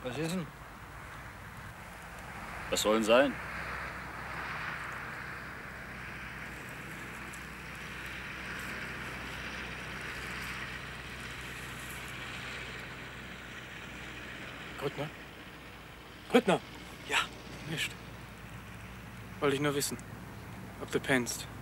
Was ist denn? Was soll denn sein? Grüttner? Grüttner! Ja. Nicht. Wollte ich nur wissen, ob du pennst.